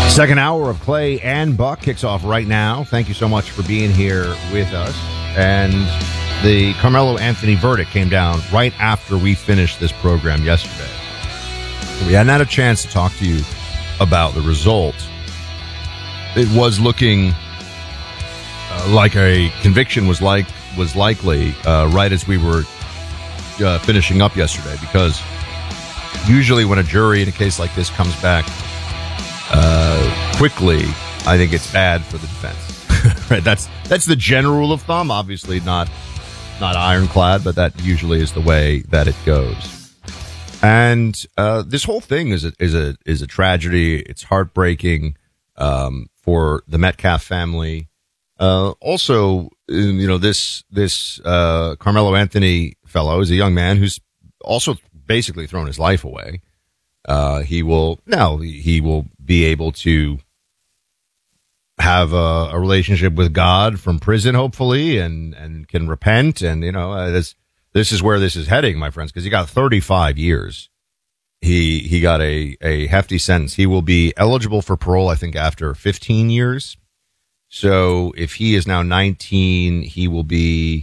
Second hour of Clay and Buck kicks off right now. Thank you so much for being here with us. And the Carmelo Anthony verdict came down right after we finished this program yesterday. So we hadn't had a chance to talk to you about the result. It was looking like a conviction was likely right as we were finishing up yesterday, because usually when a jury in a case like this comes back quickly, I think it's bad for the defense. Right? That's the general rule of thumb. Obviously not ironclad, but that usually is the way that it goes. And this whole thing is a tragedy. It's heartbreaking for the Metcalf family. Also, this Carmelo Anthony fellow is a young man who's also basically thrown his life away. He will be able to have a relationship with God from prison, hopefully, and can repent. And, this is where this is heading, my friends, because he got 35 years. He got a hefty sentence. He will be eligible for parole, I think, after 15 years. So if he is now 19, he will be,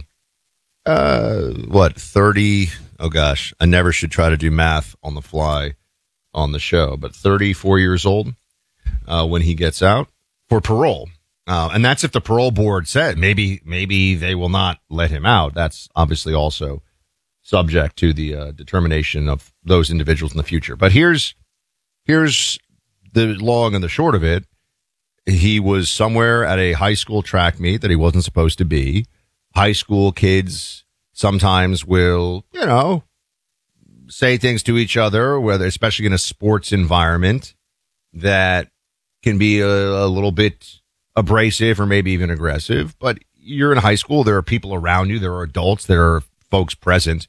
30? Oh, gosh, I never should try to do math on the fly on the show, but 34 years old when he gets out for parole. And that's if the parole board said maybe they will not let him out. That's obviously also subject to the determination of those individuals in the future. But here's the long and the short of it. He was somewhere at a high school track meet that he wasn't supposed to be. High school kids sometimes will, say things to each other, whether especially in a sports environment, that can be a little bit abrasive or maybe even aggressive. But you're in high school. There are people around you. There are adults. There are folks present.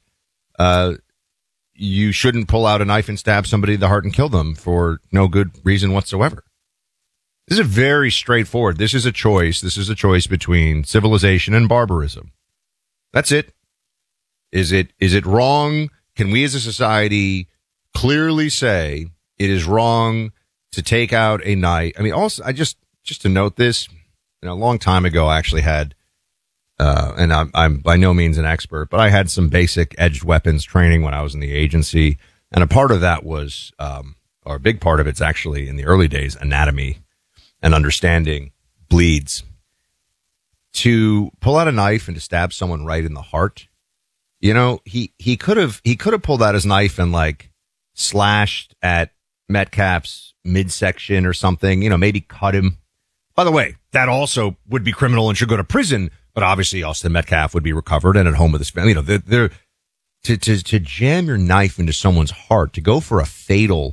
You shouldn't pull out a knife and stab somebody in the heart and kill them for no good reason whatsoever. This is very straightforward. This is a choice. This is a choice between civilization and barbarism. That's it. Is it wrong? Can we as a society clearly say it is wrong to take out a knife? I mean, also, just to note this, a long time ago, I actually had, and I'm by no means an expert, but I had some basic edged weapons training when I was in the agency. And a part of that was, or a big part of it's actually in the early days, anatomy and understanding bleeds. To pull out a knife and to stab someone right in the heart, he could have pulled out his knife and slashed at Metcalf's midsection or something, maybe cut him. By the way, that also would be criminal and should go to prison, but obviously Austin Metcalf would be recovered and at home with his family. To jam your knife into someone's heart, to go for a fatal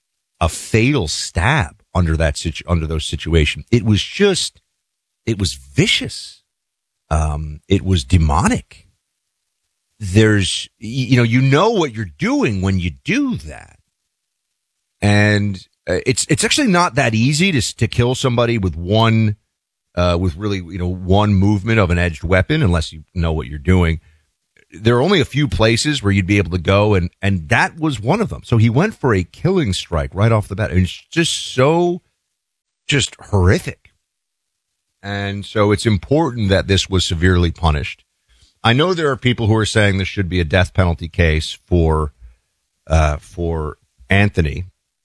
stab under those situations. It was vicious. It was demonic. There's, what you're doing when you do that. And it's actually not that easy to kill somebody with one movement of an edged weapon, unless you know what you're doing. There are only a few places where you'd be able to go, and that was one of them. So he went for a killing strike right off the bat. And it's just horrific. And so it's important that this was severely punished. I know there are people who are saying this should be a death penalty case for Anthony.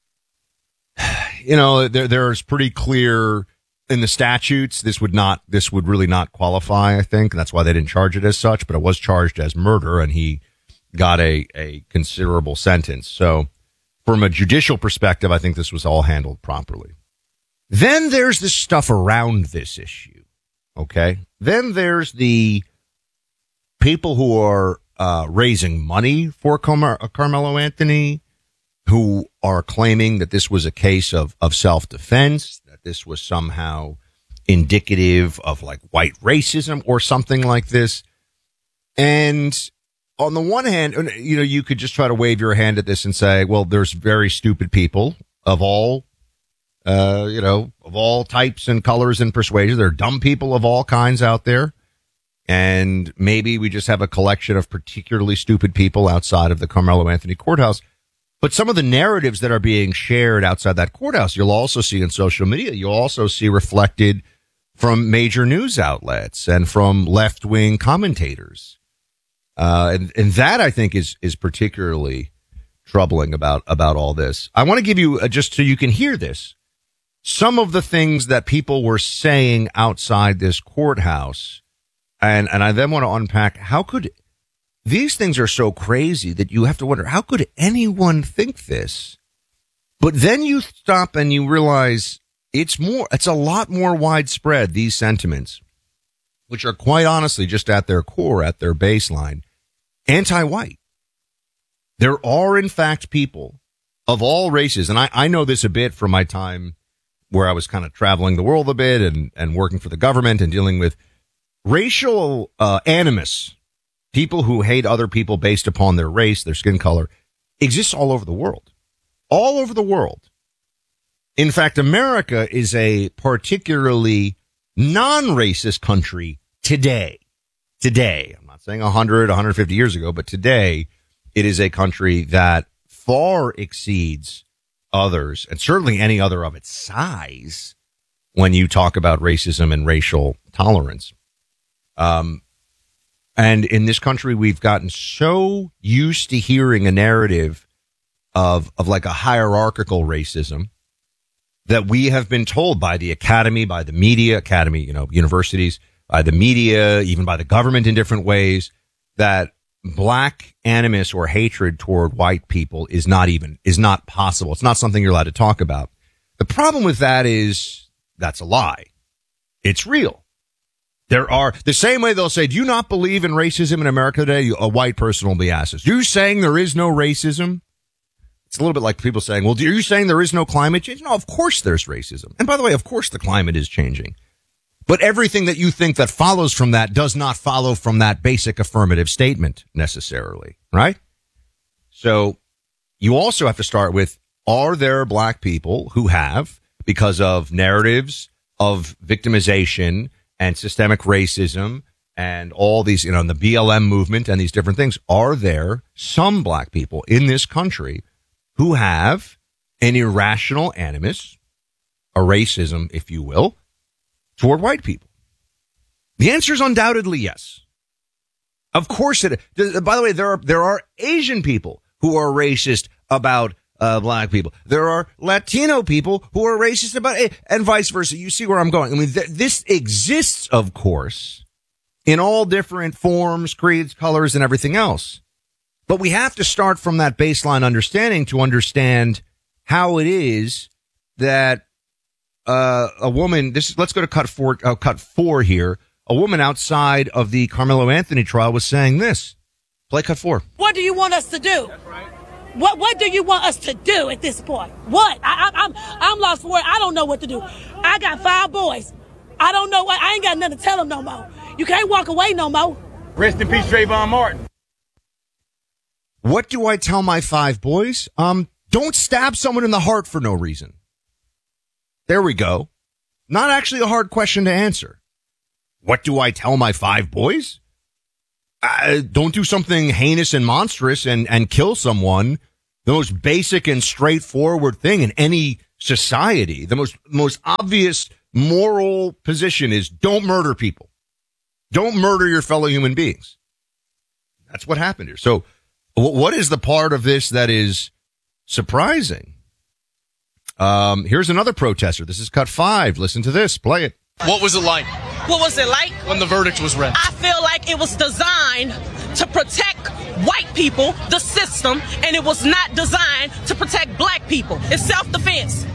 There's pretty clear in the statutes, this would really not qualify, I think. And that's why they didn't charge it as such, but it was charged as murder and he got a considerable sentence. So from a judicial perspective, I think this was all handled properly. Then there's the stuff around this issue. Okay. Then there's the people who are raising money for Carmelo Anthony, who are claiming that this was a case of self-defense, that this was somehow indicative of white racism or something like this. And on the one hand, you could just try to wave your hand at this and say, well, there's very stupid people of all types and colors and persuasions. There are dumb people of all kinds out there. And maybe we just have a collection of particularly stupid people outside of the Carmelo Anthony courthouse. But some of the narratives that are being shared outside that courthouse, you'll also see in social media. You'll also see reflected from major news outlets and from left-wing commentators. And that, I think, is particularly troubling about all this. I want to give you, just so you can hear this, some of the things that people were saying outside this courthouse. And I then want to unpack, how could these things are so crazy that you have to wonder, how could anyone think this? But then you stop and you realize it's a lot more widespread, these sentiments, which are quite honestly just at their core, at their baseline, anti-white. There are, in fact, people of all races, and I know this a bit from my time where I was kind of traveling the world a bit and working for the government and dealing with racial animus. People who hate other people based upon their race, their skin color, exists all over the world. All over the world. In fact, America is a particularly non-racist country today. Today. I'm not saying 100, 150 years ago, but today it is a country that far exceeds others, and certainly any other of its size, when you talk about racism and racial tolerance. And in this country, we've gotten so used to hearing a narrative of like a hierarchical racism that we have been told by the academy, by the media, universities, by the media, even by the government in different ways, that black animus or hatred toward white people is not possible. It's not something you're allowed to talk about. The problem with that is that's a lie. It's real. There are, the same way they'll say, do you not believe in racism in America today? A white person will be asked, are you saying there is no racism? It's a little bit like people saying, well, are you saying there is no climate change? No, of course there's racism. And by the way, of course the climate is changing. But everything that you think that follows from that does not follow from that basic affirmative statement necessarily, right? So you also have to start with, are there black people who have, because of narratives of victimization and systemic racism and all these, the BLM movement and these different things, are there some black people in this country who have an irrational animus, a racism, if you will, toward white people? The answer is undoubtedly yes. Of course it is. By the way, there are Asian people who are racist about black people. There are Latino people who are racist about it, and vice versa. You see where I'm going. I mean, this exists, of course, in all different forms, creeds, colors, and everything else. But we have to start from that baseline understanding to understand how it is that a woman, let's go to cut four here. A woman outside of the Carmelo Anthony trial was saying this. Play cut 4. What do you want us to do? That's right. What do you want us to do at this point? What? I'm lost for words. I don't know what to do. I got 5 boys. I don't know what. I ain't got nothing to tell them no more. You can't walk away no more. Rest in peace, Trayvon Martin. What do I tell my 5 boys? Don't stab someone in the heart for no reason. There we go. Not actually a hard question to answer. What do I tell my 5 boys? Don't do something heinous and monstrous and kill someone. The most basic and straightforward thing in any society, the most obvious moral position is don't murder people. Don't murder your fellow human beings. That's what happened here. So what is the part of this that is surprising? Here's another protester. This is cut 5. Listen to this. Play it. What was it like? What was it like? When the verdict was read. I feel like it was designed to protect white people, the system, and it was not designed to protect black people. It's self-defense.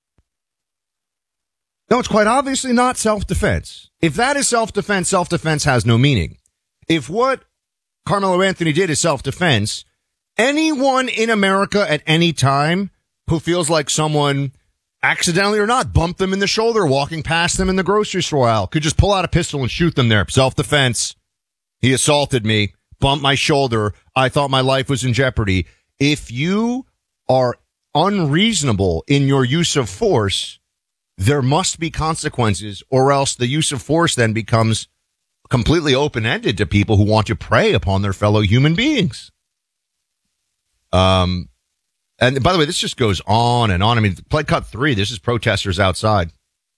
No, it's quite obviously not self-defense. If that is self-defense, self-defense has no meaning. If what Carmelo Anthony did is self-defense, anyone in America at any time who feels like someone accidentally or not bumped them in the shoulder walking past them in the grocery store aisle could just pull out a pistol and shoot them there. Self-defense. He assaulted me, bumped my shoulder. I thought my life was in jeopardy. If you are unreasonable in your use of force, there must be consequences, or else the use of force then becomes completely open-ended to people who want to prey upon their fellow human beings. And by the way, this just goes on and on. I mean, play cut 3. This is protesters outside.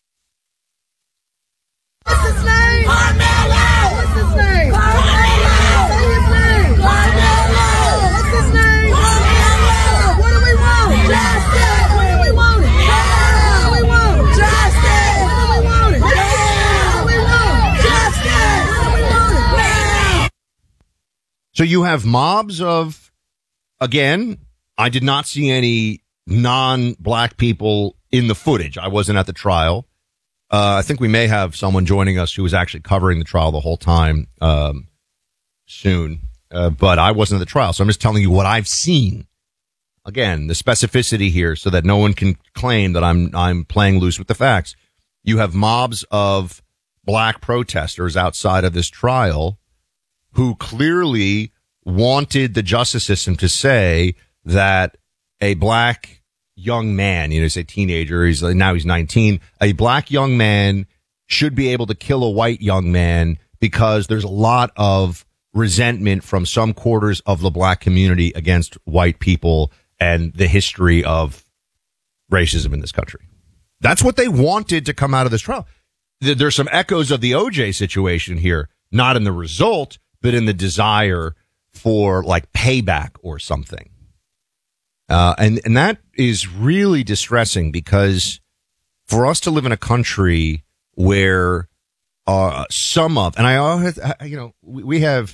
What's his name? Carmelo! What's his name? Carmelo! Say his name! Carmelo! What's his name? Carmelo! What do we want? Justice! What do we want? What do we want? Justice! What do we want? What do we want? Justice! What do we want? So you have mobs of, again, I did not see any non-black people in the footage. I wasn't at the trial. I think we may have someone joining us who was actually covering the trial the whole time soon, but I wasn't at the trial. So I'm just telling you what I've seen. Again, the specificity here so that no one can claim that I'm playing loose with the facts. You have mobs of black protesters outside of this trial who clearly wanted the justice system to say that a black young man, you know, say teenager, now he's 19, a black young man should be able to kill a white young man because there's a lot of resentment from some quarters of the black community against white people and the history of racism in this country. That's what they wanted to come out of this trial. There's some echoes of the OJ situation here, not in the result, but in the desire for like payback or something. And that is really distressing because for us to live in a country where some of, and we have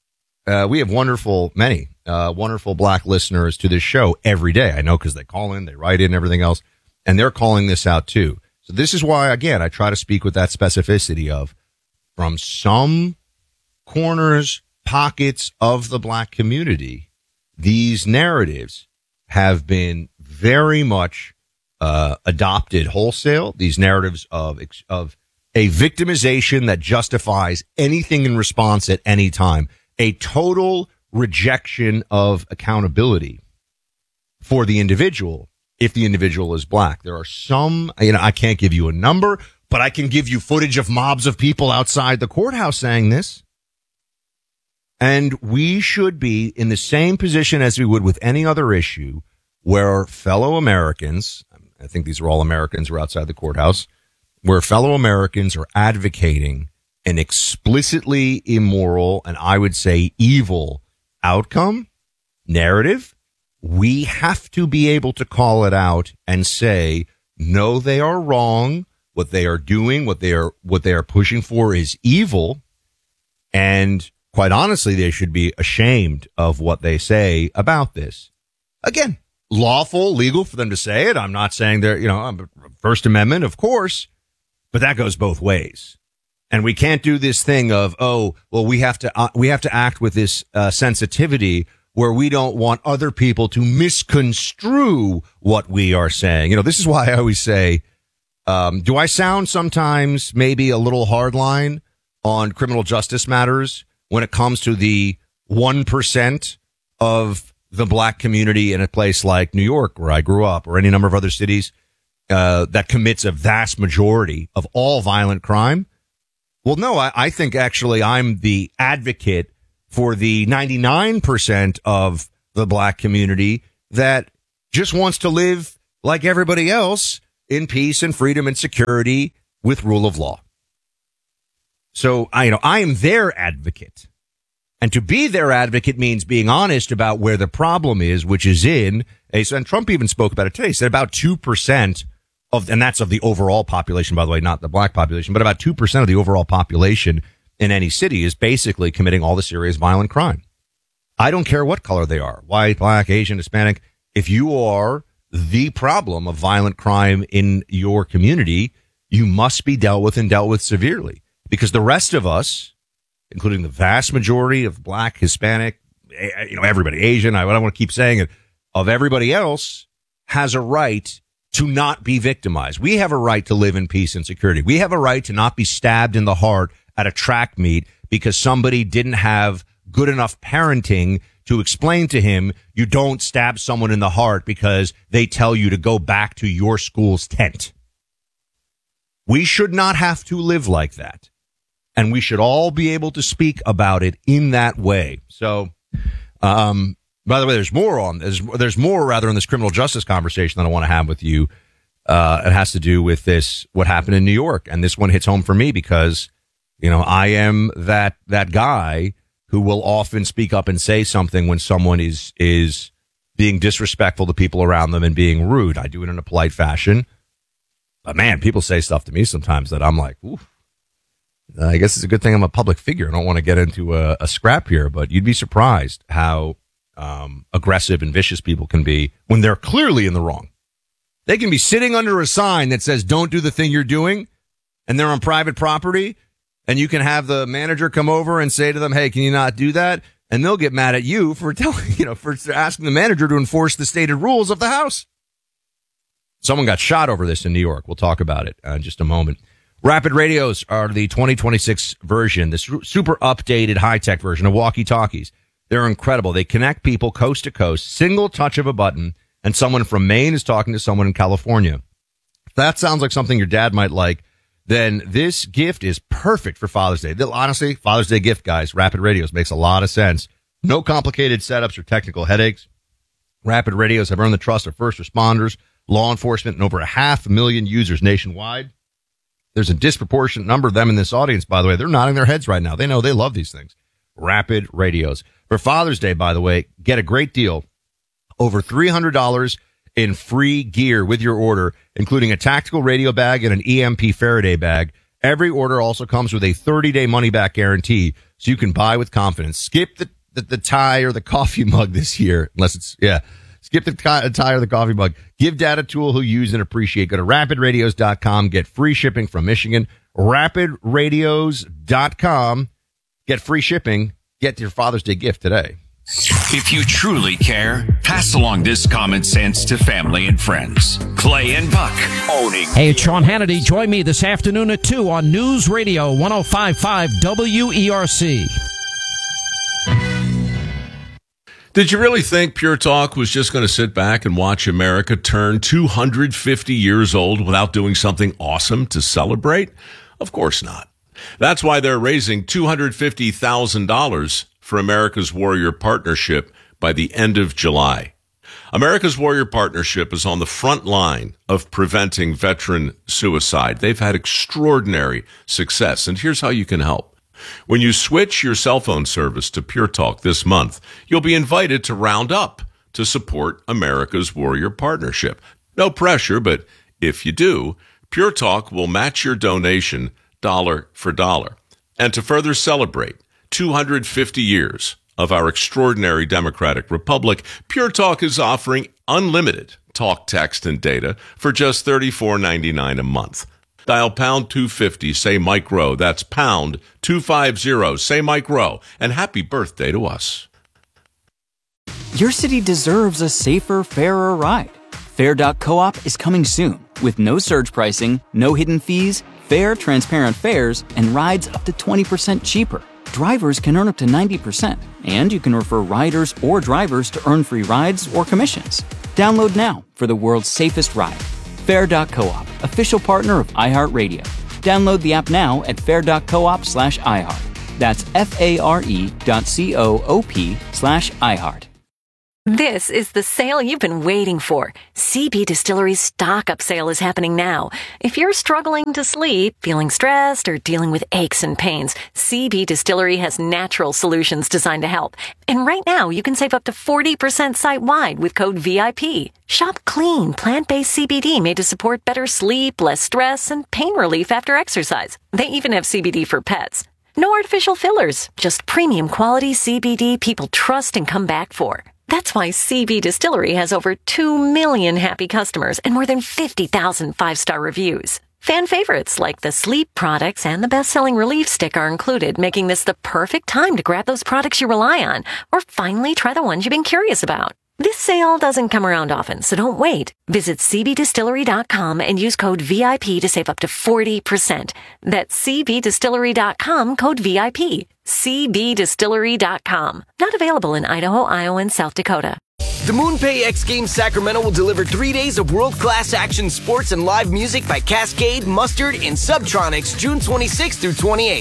many wonderful black listeners to this show every day. I know because they call in, they write in, everything else, and they're calling this out too. So this is why, again, I try to speak with that specificity of from some corners, pockets of the black community, these narratives have been very much adopted wholesale. These narratives of a victimization that justifies anything in response at any time, a total rejection of accountability for the individual if the individual is black. There are some, I can't give you a number, but I can give you footage of mobs of people outside the courthouse saying this. And we should be in the same position as we would with any other issue where fellow Americans, I think these are all Americans who are outside the courthouse, where fellow Americans are advocating an explicitly immoral and I would say evil outcome, narrative. We have to be able to call it out and say, no, they are wrong. What they are doing, what they are pushing for is evil. And quite honestly, they should be ashamed of what they say about this. Again, lawful, legal for them to say it. I'm not saying they're, First Amendment, of course, but that goes both ways. And we can't do this thing of, we have to act with this sensitivity where we don't want other people to misconstrue what we are saying. This is why I always say, do I sound sometimes maybe a little hardline on criminal justice matters when it comes to the 1% of the black community in a place like New York, where I grew up, or any number of other cities that commits a vast majority of all violent crime? Well, no, I think actually I'm the advocate for the 99% of the black community that just wants to live like everybody else in peace and freedom and security with rule of law. So I am their advocate. And to be their advocate means being honest about where the problem is, which is and Trump even spoke about it today, he said about 2% and that's of the overall population, by the way, not the black population, but about 2% of the overall population in any city is basically committing all the serious violent crime. I don't care what color they are, white, black, Asian, Hispanic. If you are the problem of violent crime in your community, you must be dealt with and dealt with severely, because the rest of us, including the vast majority of black, Hispanic, everybody, Asian, I don't want to keep saying it, of everybody else has a right to not be victimized. We have a right to live in peace and security. We have a right to not be stabbed in the heart at a track meet because somebody didn't have good enough parenting to explain to him you don't stab someone in the heart because they tell you to go back to your school's tent. We should not have to live like that. And we should all be able to speak about it in that way. So, By the way, there's more on in this criminal justice conversation that I want to have with you. It has to do with what happened in New York. And this one hits home for me because, I am that guy who will often speak up and say something when someone is being disrespectful to people around them and being rude. I do it in a polite fashion. But man, people say stuff to me sometimes that I'm like, ooh, I guess it's a good thing I'm a public figure. I don't want to get into a scrap here, but you'd be surprised how aggressive and vicious people can be when they're clearly in the wrong. They can be sitting under a sign that says, don't do the thing you're doing, and they're on private property, and you can have the manager come over and say to them, hey, can you not do that? And they'll get mad at you for for asking the manager to enforce the stated rules of the house. Someone got shot over this in New York. We'll talk about it in just a moment. Rapid radios are the 2026 version, the super updated high-tech version of walkie-talkies. They're incredible. They connect people coast to coast, single touch of a button, and someone from Maine is talking to someone in California. If that sounds like something your dad might like, then this gift is perfect for Father's Day. Honestly, Father's Day gift, guys, Rapid Radios makes a lot of sense. No complicated setups or technical headaches. Rapid Radios have earned the trust of first responders, law enforcement, and over 500,000 users nationwide. There's a disproportionate number of them in this audience, by the way. They're nodding their heads right now. They know they love these things. Rapid Radios. For Father's Day, by the way, get a great deal. Over $300 in free gear with your order, including a tactical radio bag and an EMP Faraday bag. Every order also comes with a 30-day money-back guarantee, so you can buy with confidence. Skip the tie or the coffee mug this year, unless it's, skip the tie or the coffee mug. Give Dad a tool he'll use and appreciate. Go to rapidradios.com. Get free shipping from Michigan. Rapidradios.com. Get free shipping. Get your Father's Day gift today. If you truly care, pass along this common sense to family and friends. Clay and Buck, owning. Hey, it's Sean Hannity. Join me this afternoon at 2 on News Radio 105.5 WERC. Did you really think Pure Talk was just going to sit back and watch America turn 250 years old without doing something awesome to celebrate? Of course not. That's why they're raising $250,000 for America's Warrior Partnership by the end of July. America's Warrior Partnership is on the front line of preventing veteran suicide. They've had extraordinary success, and here's how you can help. When you switch your cell phone service to Pure Talk this month, you'll be invited to round up to support America's Warrior Partnership. No pressure, but if you do, Pure Talk will match your donation dollar for dollar. And to further celebrate 250 years of our extraordinary democratic republic, Pure Talk is offering unlimited talk, text, and data for just $34.99 a month. Dial pound 250, say Mike Rowe. That's pound 250, say Mike Rowe. And happy birthday to us. Your city deserves a safer, fairer ride. Fair.coop is coming soon with no surge pricing, no hidden fees, fair, transparent fares, and rides up to 20% cheaper. Drivers can earn up to 90%, and you can refer riders or drivers to earn free rides or commissions. Download now for the world's safest ride. Fair.coop, official partner of iHeartRadio. Download the app now at fair.coop/iHeart. That's FARE.coop/iHeart. This is the sale you've been waiting for. CB Distillery's Stock Up sale is happening now. If you're struggling to sleep, feeling stressed, or dealing with aches and pains, CB Distillery has natural solutions designed to help. And right now, you can save up to 40% site-wide with code VIP. Shop clean, plant-based CBD made to support better sleep, less stress, and pain relief after exercise. They even have CBD for pets. No artificial fillers, just premium quality CBD people trust and come back for. That's why CB Distillery has over 2 million happy customers and more than 50,000 five-star reviews. Fan favorites like the sleep products and the best-selling Relief Stick are included, making this the perfect time to grab those products you rely on or finally try the ones you've been curious about. This sale doesn't come around often, so don't wait. Visit cbdistillery.com and use code VIP to save up to 40%. That's cbdistillery.com, code VIP. cbdistillery.com. Not available in Idaho, Iowa, and South Dakota. The MoonPay X Games Sacramento will deliver 3 days of world-class action sports and live music by Cascade, Mustard, and Subtronics June 26th through 28th.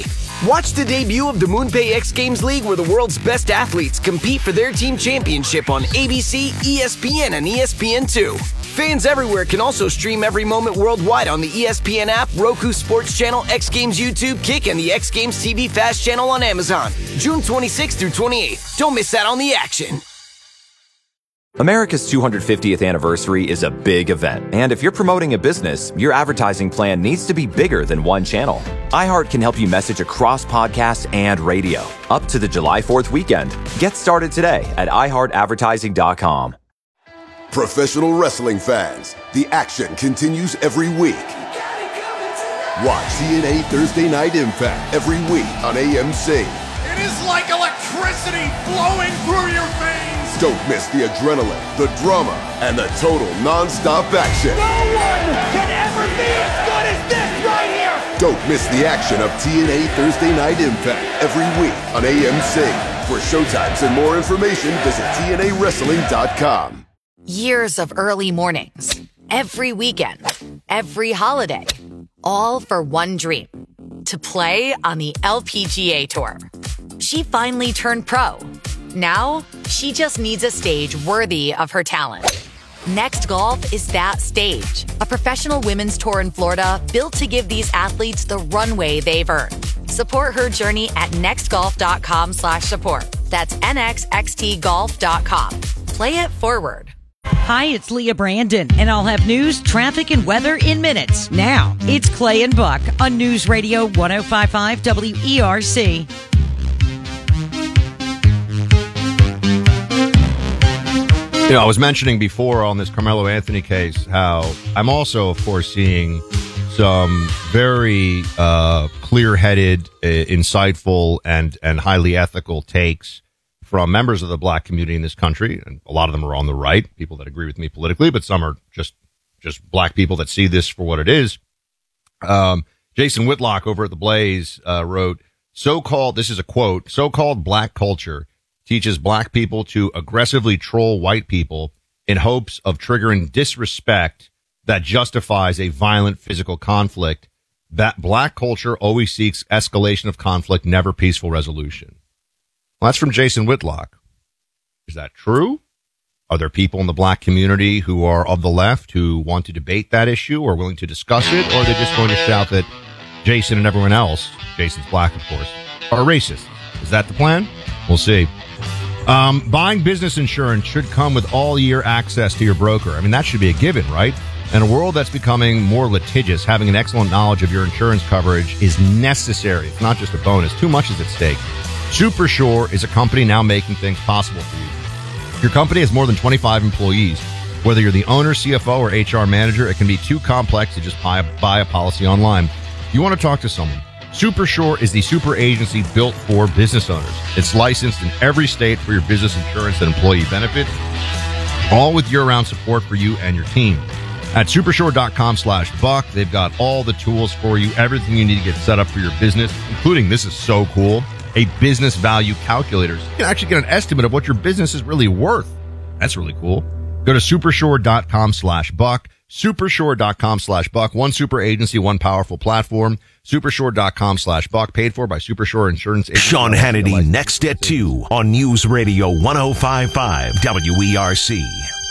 Watch the debut of the MoonPay X Games League, where the world's best athletes compete for their team championship on ABC, ESPN, and ESPN2. Fans everywhere can also stream every moment worldwide on the ESPN app, Roku Sports Channel, X Games YouTube, Kick, and the X Games TV Fast channel on Amazon. June 26th through 28th. Don't miss out on the action. America's 250th anniversary is a big event, and if you're promoting a business, your advertising plan needs to be bigger than one channel. iHeart can help you message across podcast and radio, up to the July 4th weekend. Get started today at iHeartAdvertising.com. Professional wrestling fans, the action continues every week. Watch TNA Thursday Night Impact every week on AMC. It is like electricity flowing through your veins. Don't miss the adrenaline, the drama, and the total non-stop action. No one can ever be as good as this right here. Don't miss the action of TNA Thursday Night Impact every week on AMC. For showtimes and more information, visit TNAWrestling.com. Years of early mornings, every weekend, every holiday, all for one dream, to play on the LPGA Tour. She finally turned pro. Now, she just needs a stage worthy of her talent. Next Golf is that stage, a professional women's tour in Florida built to give these athletes the runway they've earned. Support her journey at nextgolf.com/support. That's nxxtgolf.com. Play it forward. Hi, it's Leah Brandon, and I'll have news, traffic, and weather in minutes. Now, it's Clay and Buck on News Radio 105.5 WERC. You know, I was mentioning before on this Carmelo Anthony case how I'm also, of course, seeing some very clear-headed, insightful, and highly ethical takes from members of the black community in this country, and a lot of them are on the right, people that agree with me politically, but some are just black people that see this for what it is. Jason Whitlock over at The Blaze wrote, this is a quote, so-called black culture teaches black people to aggressively troll white people in hopes of triggering disrespect that justifies a violent physical conflict. That black culture always seeks escalation of conflict, never peaceful resolution. Well, that's from Jason Whitlock. Is that true? Are there people in the black community who are of the left who want to debate that issue or willing to discuss it? Or are they just going to shout that Jason and everyone else, Jason's black, of course, are racist? Is that the plan? We'll see. Buying business insurance should come with all-year access to your broker. I mean, that should be a given, right? In a world that's becoming more litigious, having an excellent knowledge of your insurance coverage is necessary. It's not just a bonus. Too much is at stake. Supersure is a company now making things possible for you. If your company has more than 25 employees, whether you're the owner, CFO, or HR manager, it can be too complex to just buy a policy online. You want to talk to someone. Supersure is the super agency built for business owners. It's licensed in every state for your business insurance and employee benefit, all with year-round support for you and your team. At supersure.com/buck, they've got all the tools for you, everything you need to get set up for your business, including, this is so cool, a business value calculator. So you can actually get an estimate of what your business is really worth. That's really cool. Go to supersure.com/buck. Supersure.com/buck. One super agency, one powerful platform. Supersure.com/buck. Paid for by Supersure Insurance Agency. Sean Hannity next at 2 on News Radio 105.5 WERC.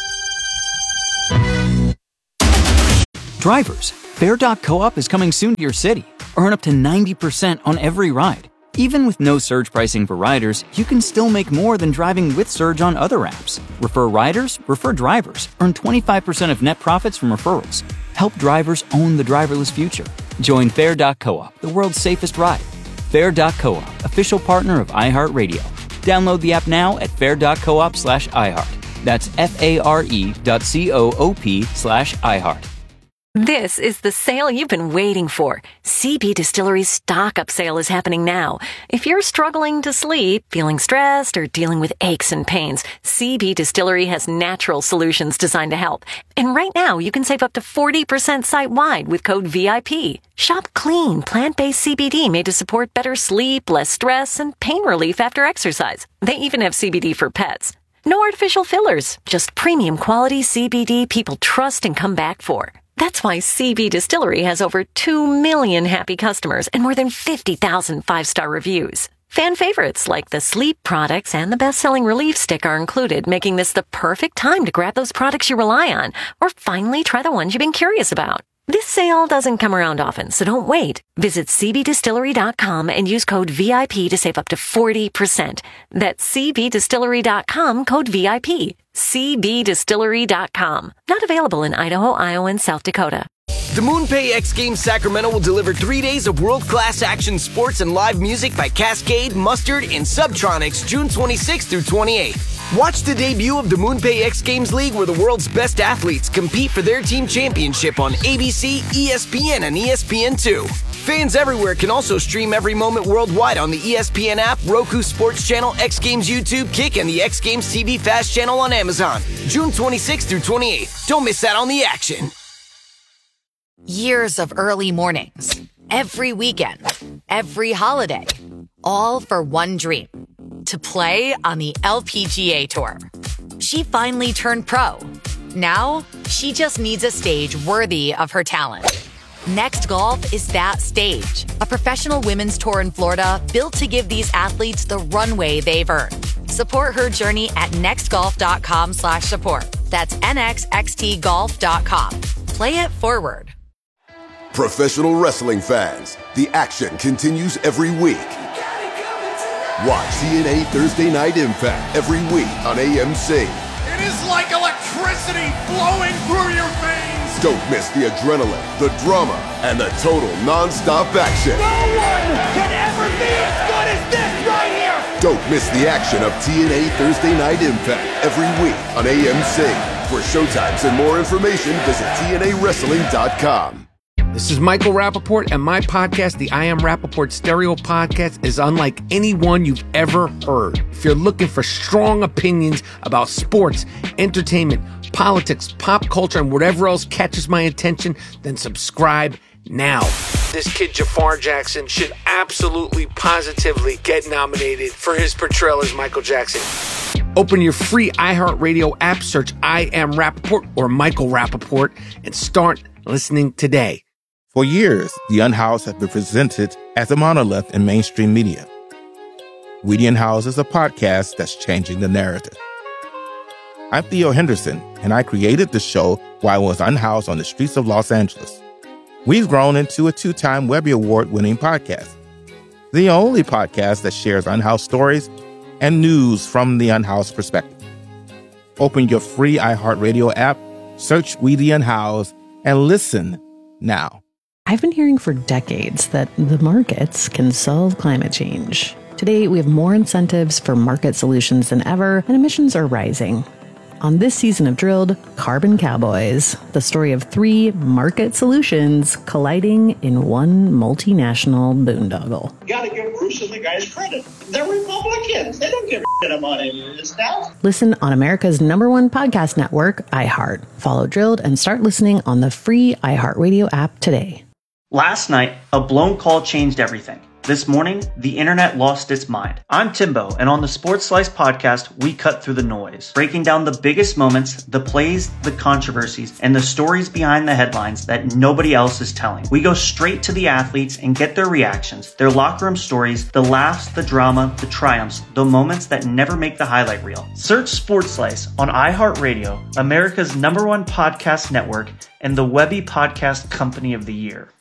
Drivers, Fair.coop is coming soon to your city. Earn up to 90% on every ride. Even with no surge pricing for riders, you can still make more than driving with surge on other apps. Refer riders, refer drivers. Earn 25% of net profits from referrals. Help drivers own the driverless future. Join Fair.coop, the world's safest ride. Fair.coop, official partner of iHeartRadio. Download the app now at fair.coop/iHeart. That's FARE.coop/iHeart. This is the sale you've been waiting for. CB Distillery's stock-up sale is happening now. If you're struggling to sleep, feeling stressed, or dealing with aches and pains, CB Distillery has natural solutions designed to help. And right now, you can save up to 40% site-wide with code VIP. Shop clean, plant-based CBD made to support better sleep, less stress, and pain relief after exercise. They even have CBD for pets. No artificial fillers, just premium quality CBD people trust and come back for. That's why CB Distillery has over 2 million happy customers and more than 50,000 five-star reviews. Fan favorites like the sleep products and the best-selling Relief Stick are included, making this the perfect time to grab those products you rely on or finally try the ones you've been curious about. This sale doesn't come around often, so don't wait. Visit cbdistillery.com and use code VIP to save up to 40%. That's cbdistillery.com, code VIP. cbdistillery.com. Not available in Idaho, Iowa, and South Dakota. The MoonPay X Games Sacramento will deliver 3 days of world-class action sports and live music by Cascade, Mustard, and Subtronics June 26th through 28th. Watch the debut of the MoonPay X Games League, where the world's best athletes compete for their team championship on ABC, ESPN, and ESPN2. Fans everywhere can also stream every moment worldwide on the ESPN app, Roku Sports Channel, X Games YouTube, Kick, and the X Games TV Fast channel on Amazon. June 26th through 28th. Don't miss out on the action. Years of early mornings, every weekend, every holiday, all for one dream, to play on the LPGA Tour. She finally turned pro. Now, she just needs a stage worthy of her talent. Next Golf is that stage, a professional women's tour in Florida built to give these athletes the runway they've earned. Support her journey at nextgolf.com/support. That's nxxtgolf.com. Play it forward. Professional wrestling fans, the action continues every week. Watch TNA Thursday Night Impact every week on AMC. It is like electricity flowing through your veins. Don't miss the adrenaline, the drama, and the total non-stop action. No one can ever be as good as this right here. Don't miss the action of TNA Thursday Night Impact every week on AMC. For showtimes and more information, visit TNAWrestling.com. This is Michael Rappaport, and my podcast, the I Am Rappaport Stereo Podcast, is unlike any one you've ever heard. If you're looking for strong opinions about sports, entertainment, politics, pop culture, and whatever else catches my attention, then subscribe now. This kid, Jafar Jackson, should absolutely, positively get nominated for his portrayal as Michael Jackson. Open your free iHeartRadio app, search I Am Rappaport or Michael Rappaport, and start listening today. For years, The Unhoused has been presented as a monolith in mainstream media. We The Unhoused is a podcast that's changing the narrative. I'm Theo Henderson, and I created the show while I was unhoused on the streets of Los Angeles. We've grown into a 2-time Webby Award-winning podcast, the only podcast that shares unhoused stories and news from the unhoused perspective. Open your free iHeartRadio app, search We The Unhoused, and listen now. I've been hearing for decades that the markets can solve climate change. Today, we have more incentives for market solutions than ever, and emissions are rising. On this season of Drilled, Carbon Cowboys, the story of 3 market solutions colliding in one multinational boondoggle. You gotta give Bruce and the guys credit. They're Republicans. They don't give a shit about any of this stuff. Listen on America's #1 podcast network, iHeart. Follow Drilled and start listening on the free iHeartRadio app today. Last night, a blown call changed everything. This morning, the internet lost its mind. I'm Timbo, and on the Sports Slice podcast, we cut through the noise, breaking down the biggest moments, the plays, the controversies, and the stories behind the headlines that nobody else is telling. We go straight to the athletes and get their reactions, their locker room stories, the laughs, the drama, the triumphs, the moments that never make the highlight reel. Search Sports Slice on iHeartRadio, America's #1 podcast network, and the Webby Podcast Company of the Year.